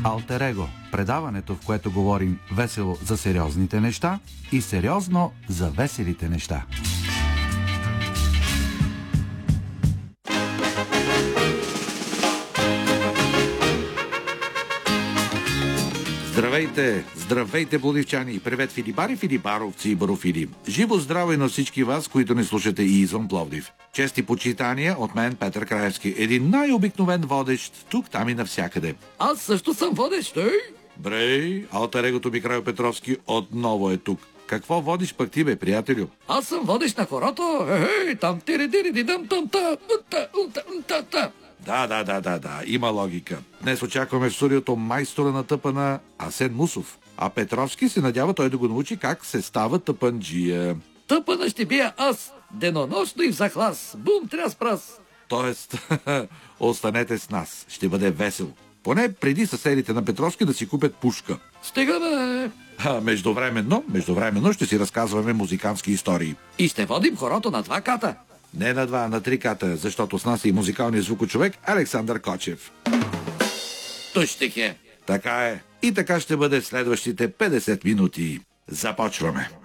Алтер Его, предаването, в което говорим весело за сериозните неща и сериозно за веселите неща. Здравейте, здравейте, пловдивчани! Привет, филибари, филибаровци и барофили! Живо здраво и на всички вас, които не слушате и извън Пловдив. Чести почитания от мен, Петър Краевски. Един най-обикновен водещ, тук, там и навсякъде. Аз също съм водещ, ей! Брей, алтер-егото ми Крайо Петровски отново е тук. Какво водиш пък ти, бе, приятелю? Аз съм водещ на хорото, там тири-дири-дидам, там-та. Да, има логика. Днес очакваме в студиото майстора на тъпана Асен Мусов. А Петровски се надява той да го научи как се става тъпанджия. Тъпана ще бия аз, денонощно и в захлас. Бум, тряс прас. Тоест, останете с нас. Ще бъде весело. Поне преди съседите на Петровски да си купят пушка. Стига, бе! Междувременно ще си разказваме музикантски истории. И ще водим хорото на 2 ката. Не на 2, на 3 ката, защото с нас е и музикалният звукочовек Александър Кочев. Тъщих е. Така е. И така ще бъде в следващите 50 минути. Започваме.